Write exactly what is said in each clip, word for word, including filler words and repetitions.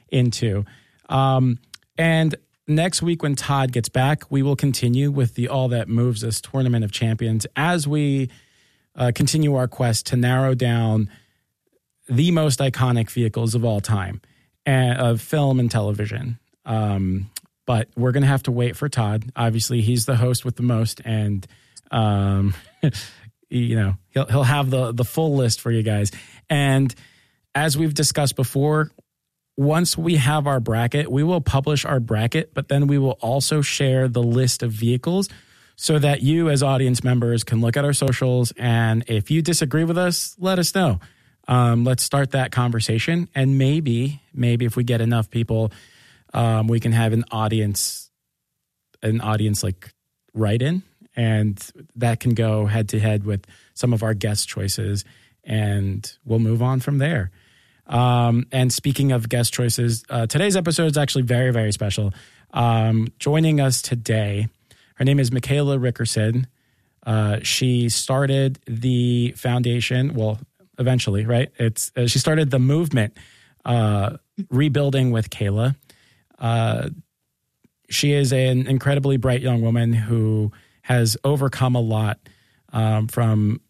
into. Um, and next week when Todd gets back, we will continue with the All That Moves Us Tournament of Champions as we uh, continue our quest to narrow down the most iconic vehicles of all time and, of film and television. Um, but we're going to have to wait for Todd. Obviously, he's the host with the most, and um, you know he'll he'll have the the full list for you guys. And as we've discussed before, once we have our bracket, we will publish our bracket, but then we will also share the list of vehicles so that you as audience members can look at our socials. And if you disagree with us, let us know. Um, let's start that conversation. And maybe, maybe if we get enough people, um, we can have an audience, an audience like write in, and that can go head to head with some of our guest choices, and we'll move on from there. Um, and speaking of guest choices, uh, today's episode is actually very, very special. Um, joining us today, her name is Michaela Rickerson. Uh, she started the foundation, well, eventually, right? It's uh, she started the movement, uh, Rebuilding with Kayla. Uh, she is an incredibly bright young woman who has overcome a lot um, from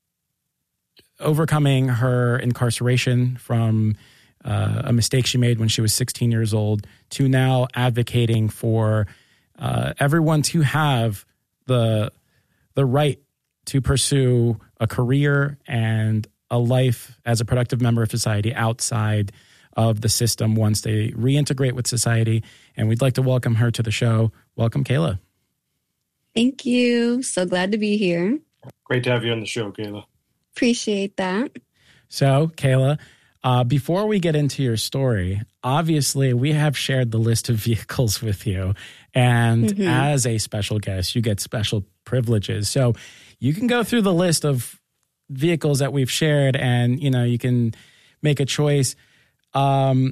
overcoming her incarceration from uh, a mistake she made when she was sixteen years old to now advocating for uh, everyone to have the the right to pursue a career and a life as a productive member of society outside of the system once they reintegrate with society. And we'd like to welcome her to the show. Welcome, Kayla. Thank you. So glad to be here. Great to have you on the show, Kayla. Appreciate that. So, Kayla, uh, before we get into your story, obviously we have shared the list of vehicles with you. And mm-hmm. as a special guest, you get special privileges. So you can go through the list of vehicles that we've shared and, you know, you can make a choice. Um,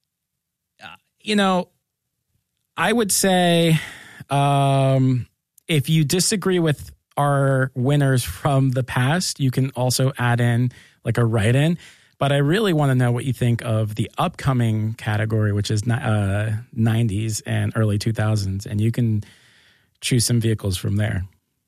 you know, I would say um, if you disagree with our winners from the past, you can also add in like a write-in. But I really want to know what you think of the upcoming category, which is uh, nineties and early two thousands. And you can choose some vehicles from there.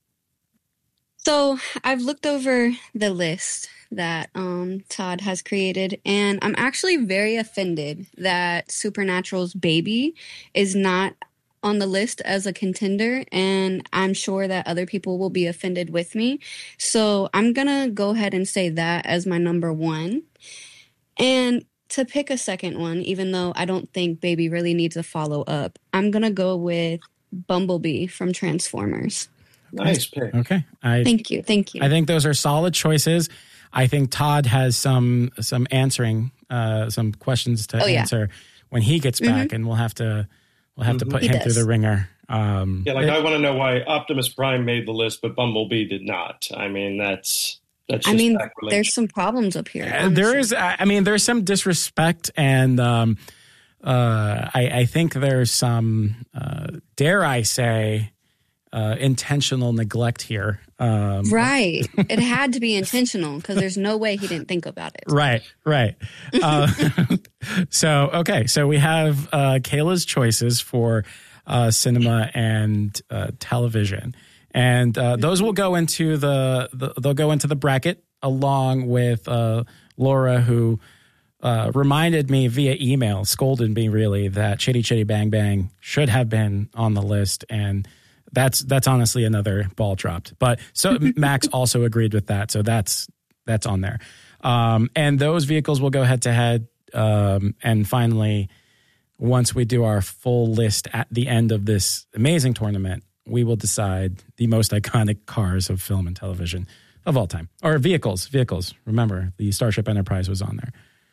So I've looked over the list that um, Todd has created, and I'm actually very offended that Supernatural's Baby is not on the list as a contender, and I'm sure that other people will be offended with me. So I'm going to go ahead and say that as my number one. And to pick a second one, even though I don't think Baby really needs a follow-up, I'm going to go with Bumblebee from Transformers. Nice pick. Okay. I, thank you. Thank you. I think those are solid choices. I think Todd has some some answering, uh, some questions to oh, yeah. answer when he gets back, mm-hmm. and we'll have to we'll have mm-hmm. to put he him does. through the ringer. Um, yeah, like it, I want to know why Optimus Prime made the list, but Bumblebee did not. I mean, that's that's. Just I mean, there's some problems up here. Uh, there is. I mean, there's some disrespect, and um, uh, I, I think there's some, uh, dare I say, uh, intentional neglect here. Um, right. It had to be intentional because there's no way he didn't think about it. Right, right. uh, so, okay. So we have uh, Kayla's choices for uh, cinema and uh, television. And uh, those will go into the, the they'll go into the bracket along with uh, Laura, who uh, reminded me via email, scolded me really, that Chitty Chitty Bang Bang should have been on the list. And That's that's honestly another ball dropped. But so Max also agreed with that. So that's that's on there. Um, and those vehicles will go head to head. Um, and finally, once we do our full list at the end of this amazing tournament, we will decide the most iconic cars of film and television of all time. Or vehicles, vehicles. Remember, the Starship Enterprise was on there.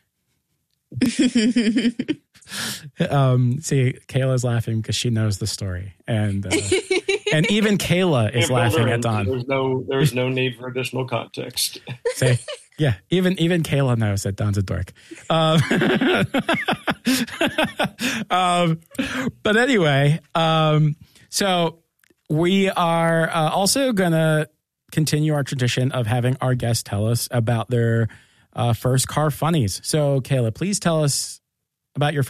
um, see, Kayla's laughing because she knows the story. And... Uh, And even Kayla is laughing at Don. There's no, there's no need for additional context. Say, yeah, even even Kayla knows that Don's a dork. Um, um, but anyway, um, so we are uh, also going to continue our tradition of having our guests tell us about their uh, first car funnies. So, Kayla, please tell us about your first